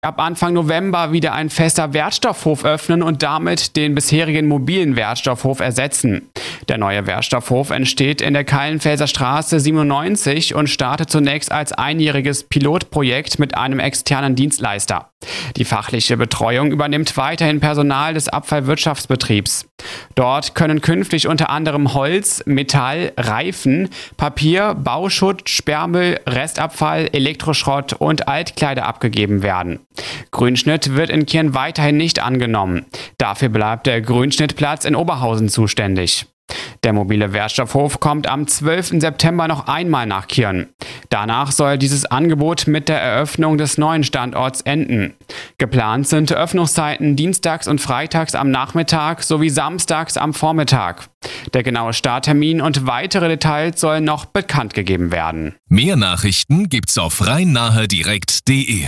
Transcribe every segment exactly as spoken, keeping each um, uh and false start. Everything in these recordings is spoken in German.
ab Anfang November wieder ein fester Wertstoffhof öffnen und damit den bisherigen mobilen Wertstoffhof ersetzen. Der neue Wertstoffhof entsteht in der Kallenfelser Straße siebenundneunzig und startet zunächst als einjähriges Pilotprojekt mit einem externen Dienstleister. Die fachliche Betreuung übernimmt weiterhin Personal des Abfallwirtschaftsbetriebs. Dort können künftig unter anderem Holz, Metall, Reifen, Papier, Bauschutt, Sperrmüll, Restabfall, Elektroschrott und Altkleider abgegeben werden. Grünschnitt wird in Kirn weiterhin nicht angenommen. Dafür bleibt der Grünschnittplatz in Oberhausen zuständig. Der mobile Wertstoffhof kommt am zwölften September noch einmal nach Kirn. Danach soll dieses Angebot mit der Eröffnung des neuen Standorts enden. Geplant sind Öffnungszeiten dienstags und freitags am Nachmittag sowie samstags am Vormittag. Der genaue Starttermin und weitere Details sollen noch bekannt gegeben werden. Mehr Nachrichten gibt's auf rhein-nahe-direkt punkt de.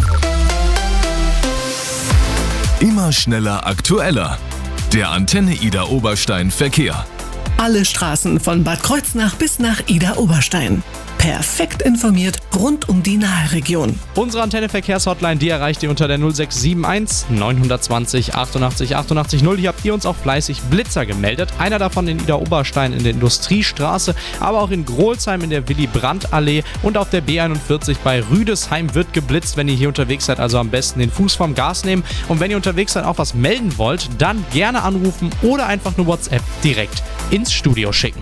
Immer schneller, aktueller. Der Antenne Idar Oberstein Verkehr. Alle Straßen von Bad Kreuznach bis nach Idar Oberstein. Perfekt informiert rund um die Nahe-Region. Unsere Antenne-Verkehrshotline, die erreicht ihr unter der null sechs sieben eins neun zwei null achtundachtzig achtundachtzig null. Hier habt ihr uns auch fleißig Blitzer gemeldet. Einer davon in Idar Oberstein in der Industriestraße, aber auch in Grolsheim in der Willy-Brandt-Allee und auf der B einundvierzig bei Rüdesheim wird geblitzt. Wenn ihr hier unterwegs seid, also am besten den Fuß vom Gas nehmen. Und wenn ihr unterwegs seid, auch was melden wollt, dann gerne anrufen oder einfach eine WhatsApp direkt ins Studio schicken.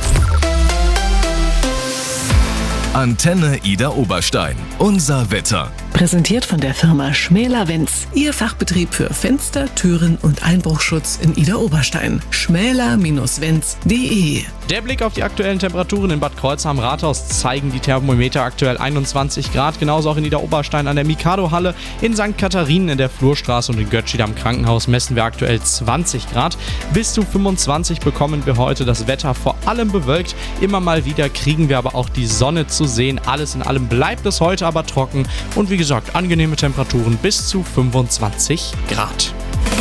Antenne Idar Oberstein. Unser Wetter. Präsentiert von der Firma Schmäler-Wenz. Ihr Fachbetrieb für Fenster, Türen und Einbruchschutz in Idar Oberstein. schmäler Wenz punkt de. Der Blick auf die aktuellen Temperaturen in Bad Kreuznach am Rathaus zeigen die Thermometer aktuell einundzwanzig Grad. Genauso auch in Idar Oberstein an der Mikado-Halle, in Sankt Katharinen in der Flurstraße und in Göttschid am Krankenhaus messen wir aktuell zwanzig Grad. Bis zu fünfundzwanzig bekommen wir heute. Das Wetter vor allem bewölkt. Immer mal wieder kriegen wir aber auch die Sonne zu sehen. Alles in allem bleibt es heute aber trocken und wie gesagt, angenehme Temperaturen bis zu fünfundzwanzig Grad.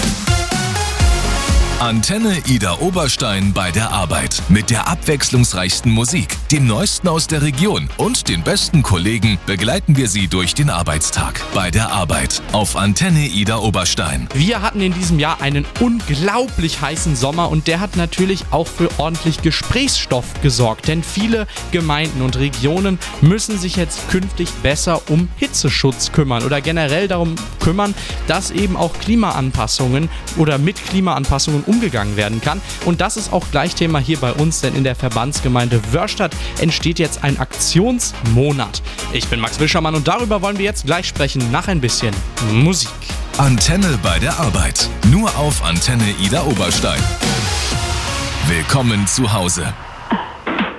Antenne Idar Oberstein bei der Arbeit. Mit der abwechslungsreichsten Musik, dem Neuesten aus der Region und den besten Kollegen begleiten wir Sie durch den Arbeitstag. Bei der Arbeit auf Antenne Idar Oberstein. Wir hatten in diesem Jahr einen unglaublich heißen Sommer und der hat natürlich auch für ordentlich Gesprächsstoff gesorgt. Denn viele Gemeinden und Regionen müssen sich jetzt künftig besser um Hitzeschutz kümmern oder generell darum kümmern, dass eben auch Klimaanpassungen oder mit Klimaanpassungen umgegangen werden kann. Und das ist auch gleich Thema hier bei uns, denn in der Verbandsgemeinde Wörrstadt entsteht jetzt ein Aktionsmonat. Ich bin Max Wischermann und darüber wollen wir jetzt gleich sprechen, nach ein bisschen Musik. Antenne bei der Arbeit. Nur auf Antenne Idar Oberstein. Willkommen zu Hause.